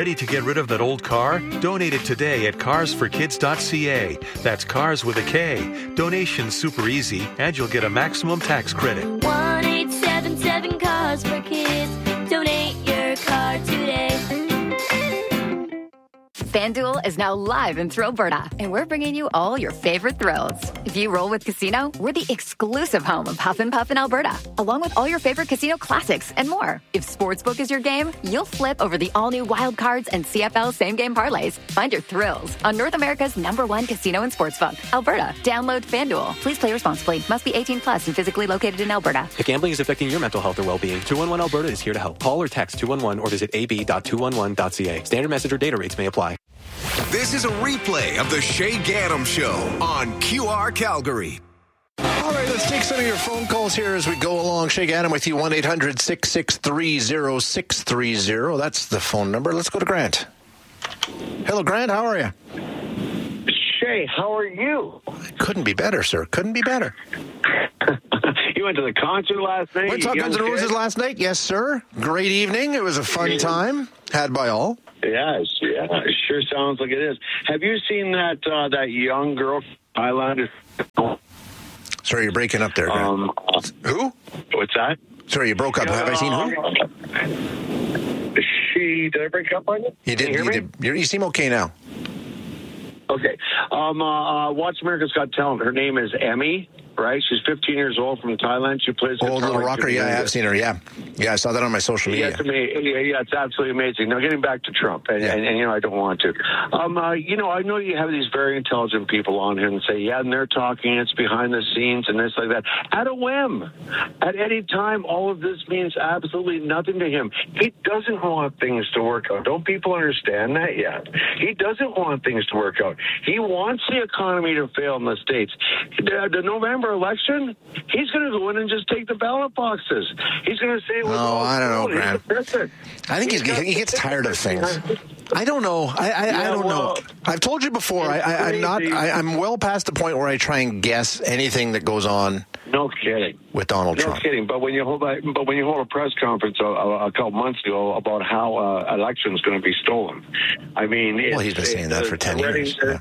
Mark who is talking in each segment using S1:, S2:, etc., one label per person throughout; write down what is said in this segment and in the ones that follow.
S1: Ready to get rid of that old car? Donate it today at carsforkids.ca. That's cars with a K. Donation's super easy, and you'll get a maximum tax credit.
S2: 1-877 Cars for Kids. Donate your car today.
S3: FanDuel is now live in Thrillberta, and we're bringing you all your favorite thrills. If you roll with Casino, we're the exclusive home of Huff and Puff in Alberta, along with all your favorite casino classics and more. If Sportsbook is your game, you'll flip over the all-new Wild Cards and CFL same-game parlays. Find your thrills on North America's #1 casino and sportsbook, Alberta. Download FanDuel. Please play responsibly. Must be 18 plus and physically located in Alberta.
S4: If gambling is affecting your mental health or well-being, 211 Alberta is here to help. Call or text 211 or visit ab.211.ca. Standard message or data rates may apply.
S5: This is a replay of the Shay Gaddam Show on QR Calgary.
S6: All right, let's take some of your phone calls here as we go along. Shay Gaddam with you, 1-800-663-0630. That's the phone number. Let's go to Grant. Hello, Grant. How are you?
S7: Shay, how are you?
S6: Couldn't be better, sir. Couldn't be better.
S7: You went to the concert last night?
S6: Went to Guns N' Roses last night? Yes, sir. Great evening. It was a fun time. Had by all.
S7: Yes, yeah, it sure sounds like it is. Have you seen that that young girl from Thailand?
S6: Sorry, you're breaking up there, Grant. Who?
S7: What's that?
S6: Sorry, you broke up. Have I seen who?
S7: Did I break up on you?
S6: You did. You seem okay now.
S7: Okay. Watch America's Got Talent. Her name is Emmy, right? She's 15 years old from Thailand. She plays
S6: Old little rocker. Yeah, I have seen her. Yeah, I saw that on my social media.
S7: Yeah, it's absolutely amazing. Now, getting back to Trump, and I don't want to. I know you have these very intelligent people on here and say, yeah, and they're talking, it's behind the scenes and this like that. At a whim, at any time, all of this means absolutely nothing to him. He doesn't want things to work out. Don't people understand that yet? He doesn't want things to work out. He wants the economy to fail in the States. The November election, he's going to go in and just take the ballot boxes. He's going to say,
S6: "No, I don't know, Grant. I think he gets tired of things." I don't know. I don't know. I've told you before. I'm well past the point where I try and guess anything that goes on.
S7: No kidding.
S6: With Donald Trump.
S7: No kidding. But when you hold a press conference a couple months ago about how election's going to be stolen, I mean,
S6: he's been saying that for 10 years.
S7: Yeah.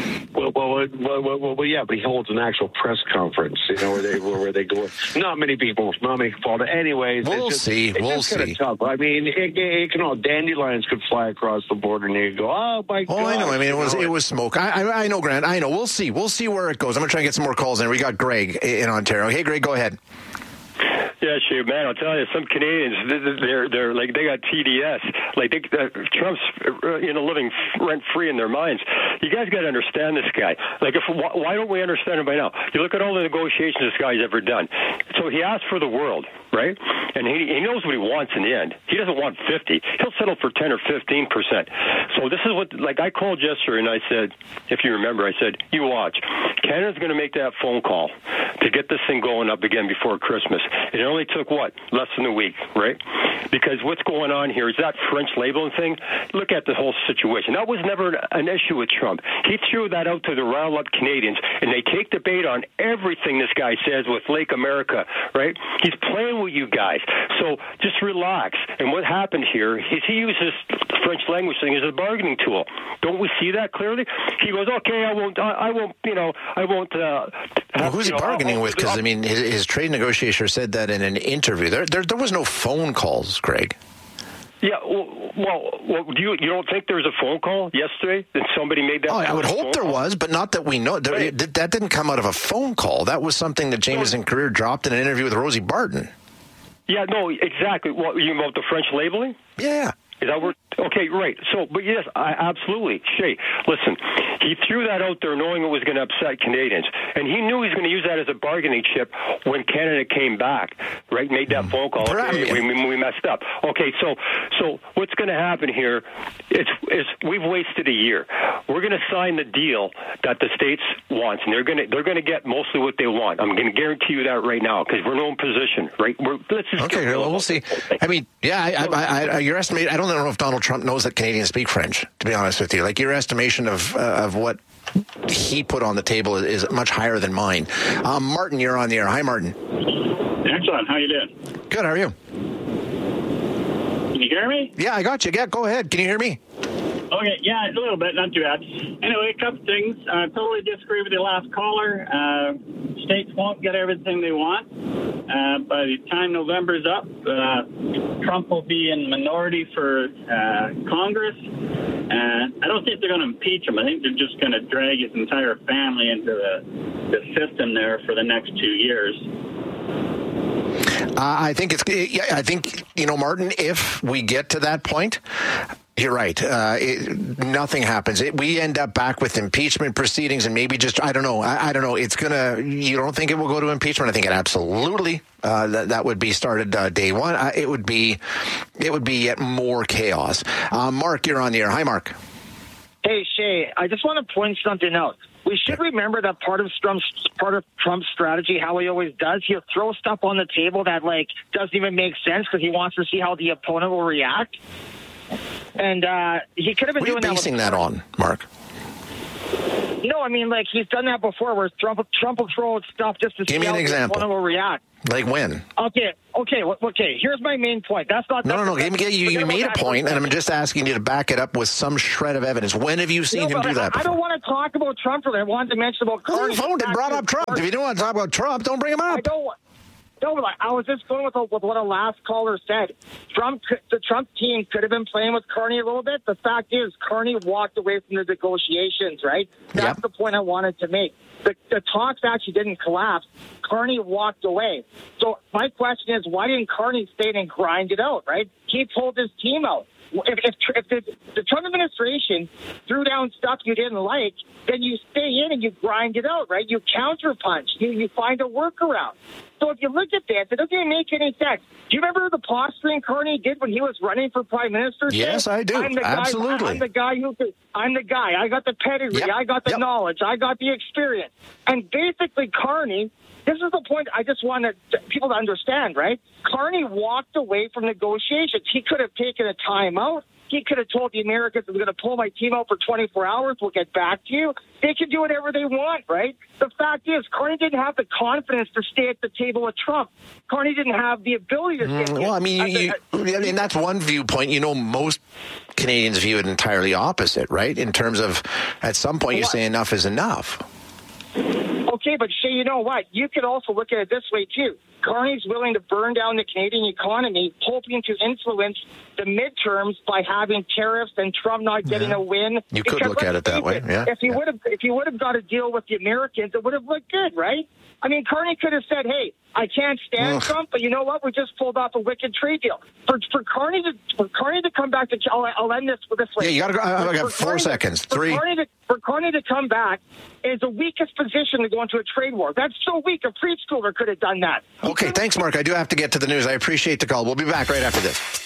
S7: Well, yeah, but he holds an actual press conference, where they go. Not many people follow. Anyways,
S6: we'll see. We'll see.
S7: Tough. I mean, dandelions could fly across the border, and you go, oh my God.
S6: Oh, I know. I mean, it was smoke. I know, Grant. I know. We'll see. We'll see where it goes. I'm gonna try and get some more calls in. We got Greg in Ontario. Hey, Greg, go ahead.
S8: Yeah, sure, man. I'll tell you, some Canadians, they're like, they got TDS. Like, Trump's, living rent free in their minds. You guys got to understand this guy. Like, why don't we understand him by now? You look at all the negotiations this guy's ever done. So he asked for the world, right? And he knows what he wants in the end. He doesn't want 50. He'll settle for 10 or 15%. So this is what, like, I called yesterday and I said, if you remember, I said, you watch. Canada's going to make that phone call to get this thing going up again before Christmas. It only took, less than a week, right? Because what's going on here is that French labeling thing. Look at the whole situation. That was never an issue with Trump. He threw that out to the rile-up Canadians, and they take the bait on everything this guy says with Lake America, right? He's playing with you guys. So just relax. And what happened here is he uses French language thing as a bargaining tool. Don't we see that clearly? He goes, okay, I won't.
S6: Who's he bargaining with? Because, I mean, his trade negotiator said that in an interview. There was no phone calls, Greg.
S8: Yeah, well, you don't think there was a phone call yesterday that somebody made that?
S6: Oh, I would hope there was, but not that we know. That didn't come out of a phone call. That was something that Jameson Career dropped in an interview with Rosie Barton.
S8: Yeah, no, exactly. What, you about the French labeling?
S6: Yeah.
S8: Is that where? Okay, right. So, but yes, absolutely. Shay, listen, he threw that out there knowing it was going to upset Canadians. And he knew he was going to use that as a bargaining chip when Canada came back, right? Made that phone call. Okay, we messed up. Okay, so what's going to happen here is we've wasted a year. We're going to sign the deal that the States wants, and they're going to get mostly what they want. I'm going to guarantee you that right now because we're in no position, right?
S6: Okay, well, we'll see. I mean, yeah, your estimate, I don't know if Donald Trump knows that Canadians speak French, to be honest with you. Like, your estimation of what he put on the table is much higher than mine. Martin, you're on the air. Hi, Martin.
S9: Excellent. How you doing?
S6: Good. How are you?
S9: Can you hear me?
S6: Yeah, I got you. Yeah, go ahead. Can you hear me?
S9: Okay, yeah, a little bit, not too bad. Anyway, a couple things. I totally disagree with the last caller. States won't get everything they want. By the time November's up, Trump will be in minority for Congress. I don't think they're going to impeach him. I think they're just going to drag his entire family into the system there for the next 2 years.
S6: I think Martin, if we get to that point, you're right. Nothing happens. We end up back with impeachment proceedings and maybe just, I don't know. You don't think it will go to impeachment? I think it absolutely, that would be started day one. It would be yet more chaos. Mark, you're on the air. Hi, Mark.
S10: Hey, Shay, I just want to point something out. We should remember that part of Trump's strategy, how he always does, he'll throw stuff on the table that, doesn't even make sense because he wants to see how the opponent will react. And he could have been doing that. What are you basing that on, Mark? No, I mean, he's done that before where Trump will throw out stuff just to see how the opponent will react.
S6: Like when?
S10: Okay. Here's my main point. That's not...
S6: No. You made a point, and I'm just asking you to back it up with some shred of evidence. When have you seen him do that before?
S10: I don't want to talk about Trump. I wanted to mention about Carney.
S6: Well, you brought up Trump. If you don't want to talk about Trump, don't bring him up.
S10: No, I was just going with what a last caller said. The Trump team could have been playing with Carney a little bit. The fact is, Carney walked away from the negotiations, right? That's the point I wanted to make. The talks actually didn't collapse. Carney walked away. So my question is, why didn't Carney stay and grind it out, right? He pulled his team out. If the Trump administration threw down stuff you didn't like, then you stay in and you grind it out, right? You counterpunch. You find a workaround. So if you look at this, it doesn't even make any sense. Do you remember the posturing Carney did when he was running for prime minister?
S6: Yes, I do. Absolutely.
S10: I'm the guy. I got the pedigree. I got the knowledge. I got the experience. And basically, Carney, this is the point I just wanted people to understand, right? Carney walked away from negotiations. He could have taken a timeout. He could have told the Americans, I'm going to pull my team out for 24 hours. We'll get back to you. They can do whatever they want, right? The fact is, Carney didn't have the confidence to stay at the table with Trump. Carney didn't have the ability to stay
S6: Well, I mean, that's one viewpoint. Most Canadians view it entirely opposite, right? In terms of, at some point, you say enough is enough.
S10: Okay, but Shay, you know what? You could also look at it this way, too. Carney's willing to burn down the Canadian economy, hoping to influence the midterms by having tariffs and Trump not getting a win.
S6: You could look at it that way, yeah.
S10: If he would have got a deal with the Americans, it would have looked good, right? I mean, Carney could have said, hey, I can't stand Trump, but you know what? We just pulled off a wicked trade deal. For Carney to come back to... I'll end this way.
S6: Yeah, you got to go. I got 4 seconds. 3.
S10: For Carney to come back is the weakest position to go into a trade war. That's so weak. A preschooler could have done that.
S6: Okay, thanks, Mark. I do have to get to the news. I appreciate the call. We'll be back right after this.